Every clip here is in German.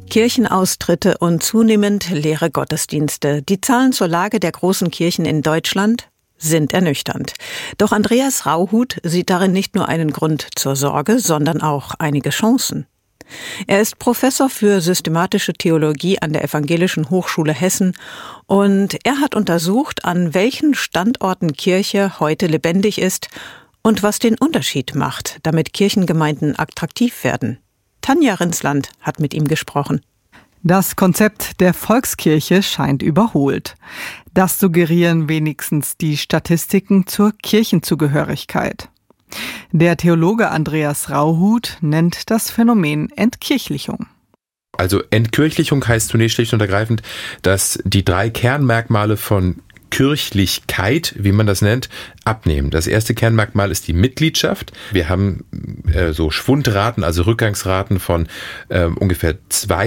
Kirchenaustritte und zunehmend leere Gottesdienste. Die Zahlen zur Lage der großen Kirchen in Deutschland sind ernüchternd. Doch Andreas Rauhut sieht darin nicht nur einen Grund zur Sorge, sondern auch einige Chancen. Er ist Professor für systematische Theologie an der Evangelischen Hochschule Hessen und er hat untersucht, an welchen Standorten Kirche heute lebendig ist und was den Unterschied macht, damit Kirchengemeinden attraktiv werden. Tanja Rinsland hat mit ihm gesprochen. Das Konzept der Volkskirche scheint überholt. Das suggerieren wenigstens die Statistiken zur Kirchenzugehörigkeit. Der Theologe Andreas Rauhut nennt das Phänomen Entkirchlichung. Also Entkirchlichung heißt zunächst schlicht und ergreifend, dass die 3 Kernmerkmale von Kirchlichkeit, wie man das nennt, abnehmen. Das erste Kernmerkmal ist die Mitgliedschaft. Wir haben so Schwundraten, also Rückgangsraten von ungefähr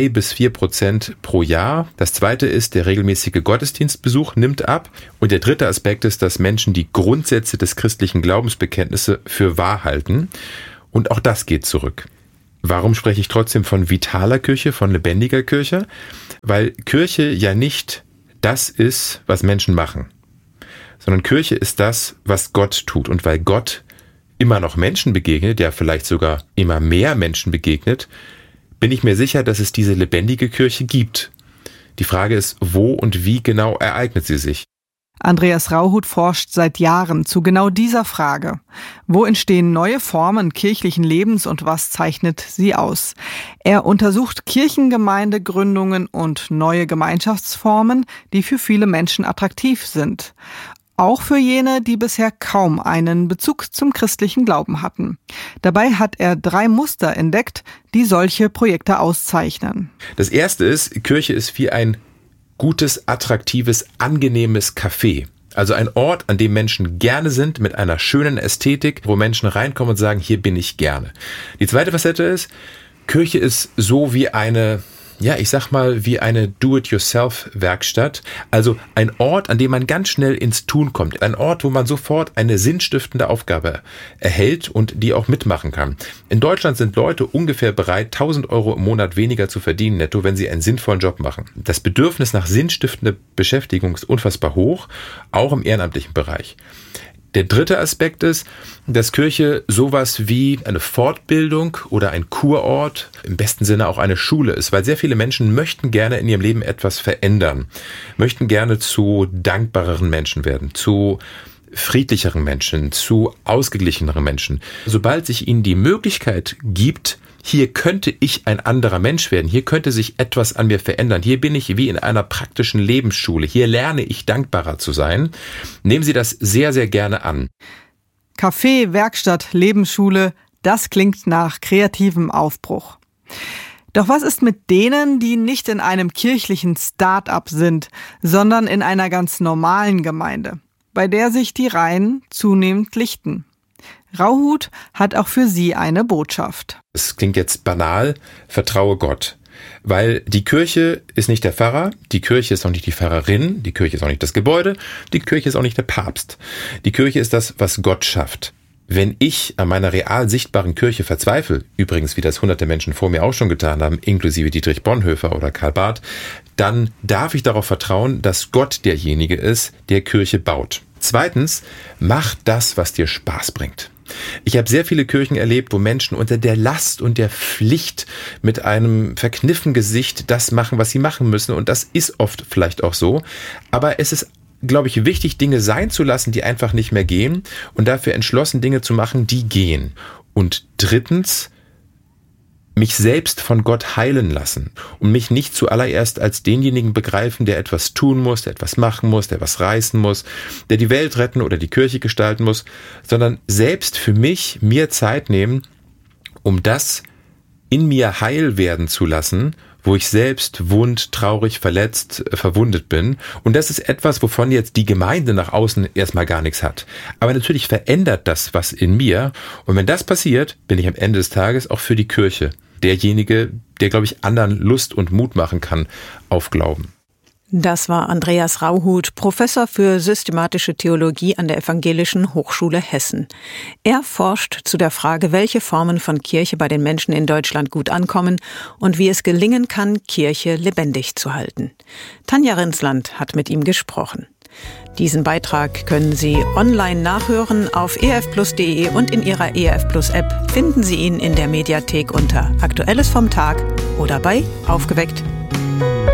2-4% pro Jahr. Das zweite ist, der regelmäßige Gottesdienstbesuch nimmt ab. Und der dritte Aspekt ist, dass Menschen die Grundsätze des christlichen Glaubensbekenntnisses für wahr halten. Und auch das geht zurück. Warum spreche ich trotzdem von vitaler Kirche, von lebendiger Kirche? Weil Kirche ja nicht das ist, was Menschen machen, sondern Kirche ist das, was Gott tut. Und weil Gott immer noch Menschen begegnet, ja vielleicht sogar immer mehr Menschen begegnet, bin ich mir sicher, dass es diese lebendige Kirche gibt. Die Frage ist, wo und wie genau ereignet sie sich? Andreas Rauhut forscht seit Jahren zu genau dieser Frage. Wo entstehen neue Formen kirchlichen Lebens und was zeichnet sie aus? Er untersucht Kirchengemeindegründungen und neue Gemeinschaftsformen, die für viele Menschen attraktiv sind. Auch für jene, die bisher kaum einen Bezug zum christlichen Glauben hatten. Dabei hat er 3 Muster entdeckt, die solche Projekte auszeichnen. Das erste ist, Kirche ist wie ein gutes, attraktives, angenehmes Café. Also ein Ort, an dem Menschen gerne sind, mit einer schönen Ästhetik, wo Menschen reinkommen und sagen, hier bin ich gerne. Die zweite Facette ist, Kirche ist so wie eine, wie eine Do-it-yourself-Werkstatt. Also ein Ort, an dem man ganz schnell ins Tun kommt. Ein Ort, wo man sofort eine sinnstiftende Aufgabe erhält und die auch mitmachen kann. In Deutschland sind Leute ungefähr bereit, 1.000 € im Monat weniger zu verdienen netto, wenn sie einen sinnvollen Job machen. Das Bedürfnis nach sinnstiftender Beschäftigung ist unfassbar hoch, auch im ehrenamtlichen Bereich. Der dritte Aspekt ist, dass Kirche sowas wie eine Fortbildung oder ein Kurort, im besten Sinne auch eine Schule ist, weil sehr viele Menschen möchten gerne in ihrem Leben etwas verändern, möchten gerne zu dankbareren Menschen werden, zu friedlicheren Menschen, zu ausgeglicheneren Menschen. Sobald sich ihnen die Möglichkeit gibt, hier könnte ich ein anderer Mensch werden, hier könnte sich etwas an mir verändern, hier bin ich wie in einer praktischen Lebensschule, hier lerne ich dankbarer zu sein, nehmen Sie das sehr, sehr gerne an. Café, Werkstatt, Lebensschule, das klingt nach kreativem Aufbruch. Doch was ist mit denen, die nicht in einem kirchlichen Start-up sind, sondern in einer ganz normalen Gemeinde, bei der sich die Reihen zunehmend lichten? Rauhut hat auch für sie eine Botschaft. Es klingt jetzt banal, vertraue Gott. Weil die Kirche ist nicht der Pfarrer, die Kirche ist auch nicht die Pfarrerin, die Kirche ist auch nicht das Gebäude, die Kirche ist auch nicht der Papst. Die Kirche ist das, was Gott schafft. Wenn ich an meiner real sichtbaren Kirche verzweifle, übrigens wie das hunderte Menschen vor mir auch schon getan haben, inklusive Dietrich Bonhoeffer oder Karl Barth, dann darf ich darauf vertrauen, dass Gott derjenige ist, der Kirche baut. Zweitens, mach das, was dir Spaß bringt. Ich habe sehr viele Kirchen erlebt, wo Menschen unter der Last und der Pflicht mit einem verkniffenen Gesicht das machen, was sie machen müssen. Und das ist oft vielleicht auch so. Aber es ist, glaube ich, wichtig, Dinge sein zu lassen, die einfach nicht mehr gehen und dafür entschlossen, Dinge zu machen, die gehen. Und drittens, mich selbst von Gott heilen lassen und mich nicht zuallererst als denjenigen begreifen, der etwas tun muss, der etwas machen muss, der was reißen muss, der die Welt retten oder die Kirche gestalten muss, sondern selbst für mich mir Zeit nehmen, um das in mir heil werden zu lassen, wo ich selbst wund, traurig, verletzt, verwundet bin. Und das ist etwas, wovon jetzt die Gemeinde nach außen erstmal gar nichts hat. Aber natürlich verändert das was in mir. Und wenn das passiert, bin ich am Ende des Tages auch für die Kirche derjenige, der, glaube ich, anderen Lust und Mut machen kann auf Glauben. Das war Andreas Rauhut, Professor für systematische Theologie an der Evangelischen Hochschule Hessen. Er forscht zu der Frage, welche Formen von Kirche bei den Menschen in Deutschland gut ankommen und wie es gelingen kann, Kirche lebendig zu halten. Tanja Rinsland hat mit ihm gesprochen. Diesen Beitrag können Sie online nachhören auf erfplus.de und in Ihrer ERF Plus App finden Sie ihn in der Mediathek unter Aktuelles vom Tag oder bei Aufgeweckt.